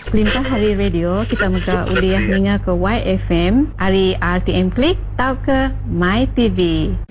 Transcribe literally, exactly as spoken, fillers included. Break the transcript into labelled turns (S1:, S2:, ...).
S1: Kelimpa hari radio kita muka uliah ninga ke Y F M, hari R T M Klik, tau ke My T V.